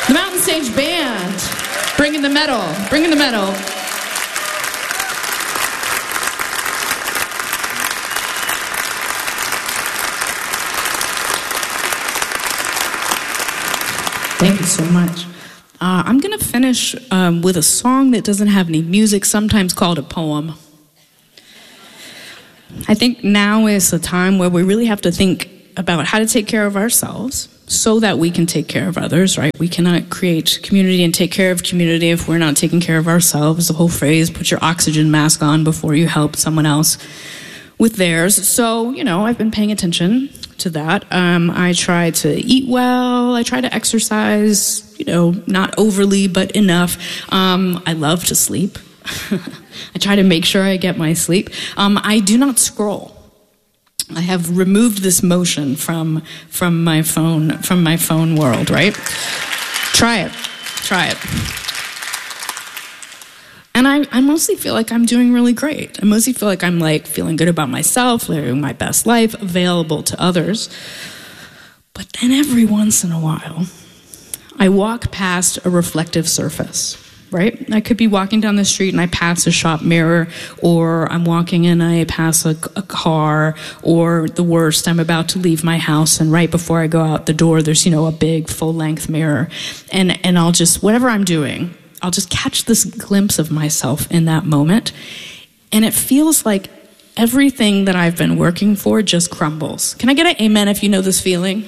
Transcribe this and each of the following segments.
The Mountain Stage Band, bringing the metal, bringing the metal. Thank you so much. I'm going to finish with a song that doesn't have any music, sometimes called a poem. I think now is the time where we really have to think about how to take care of ourselves so that we can take care of others, right? We cannot create community and take care of community if we're not taking care of ourselves. The whole phrase, put your oxygen mask on before you help someone else with theirs. So, I've been paying attention to that. I try to eat well. I try to exercise, not overly, but enough. I love to sleep. I try to make sure I get my sleep. I do not scroll. I have removed this motion from my phone world, right? Try it. And I mostly feel like I'm doing really great. I mostly feel like I'm feeling good about myself, living my best life, available to others. But then every once in a while, I walk past a reflective surface, right? I could be walking down the street and I pass a shop mirror, or I'm walking and I pass a car, or the worst, I'm about to leave my house and right before I go out the door, there's, a big full-length mirror. And I'll just, whatever I'm doing, I'll just catch this glimpse of myself in that moment. And it feels like everything that I've been working for just crumbles. Can I get an amen if you know this feeling?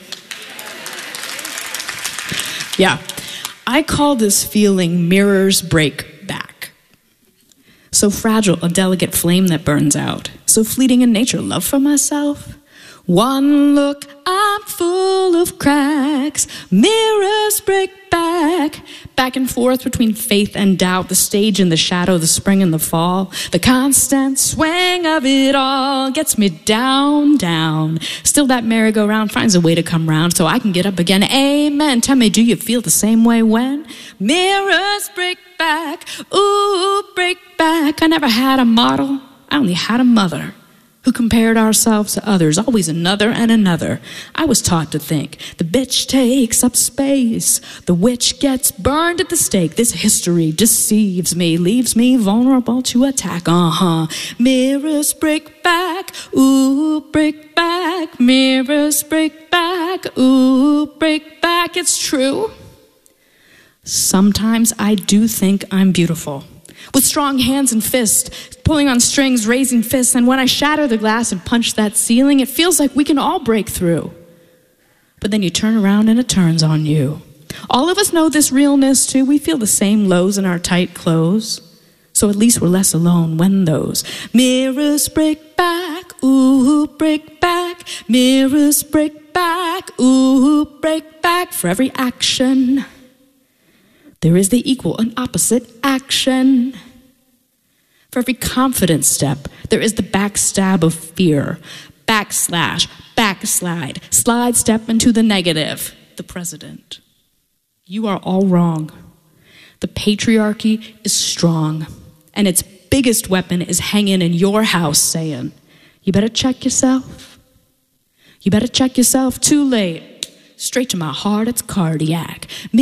Yeah. I call this feeling mirrors break back. So fragile, a delicate flame that burns out. So fleeting in nature, love for myself. One look, I'm full of cracks. Mirrors break back and forth between faith and doubt. The stage and the shadow, the spring and the fall. The constant swing of it all gets me down. Still that merry-go-round finds a way to come round so I can get up again. Amen. Tell me, do you feel the same way when mirrors break back? Ooh, break back. I never had a model. I only had a mother who compared ourselves to others, always another and another. I was taught to think, the bitch takes up space, the witch gets burned at the stake. This history deceives me, leaves me vulnerable to attack. Mirrors break back, ooh, break back. Mirrors break back, ooh, break back. It's true. Sometimes I do think I'm beautiful. With strong hands and fists, pulling on strings, raising fists, and when I shatter the glass and punch that ceiling, it feels like we can all break through. But then you turn around and it turns on you. All of us know this realness too. We feel the same lows in our tight clothes. So at least we're less alone when those mirrors break back, ooh, break back. Mirrors break back, ooh, break back. For every action, there is the equal and opposite action. For every confident step, there is the backstab of fear. Backslash, backslide, slide step into the negative. The president. You are all wrong. The patriarchy is strong, and its biggest weapon is hanging in your house saying, you better check yourself. You better check yourself. Too late. Straight to my heart, it's cardiac.